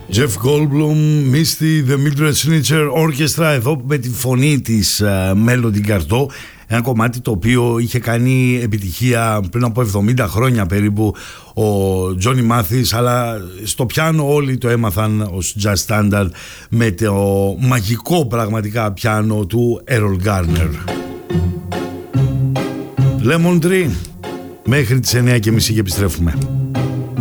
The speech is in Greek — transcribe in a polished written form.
Jeff Goldblum, Misty, The Mildred Schnitzer Orchestra, εδώ με τη φωνή της Melody Gardot. Ένα κομμάτι το οποίο είχε κάνει επιτυχία πριν από 70 χρόνια περίπου ο Johnny Mathis, αλλά στο πιάνο όλοι το έμαθαν ως jazz standard με το μαγικό πραγματικά πιάνο του Errol Garner. Lemon Tree, μέχρι τις 9:30 και επιστρέφουμε.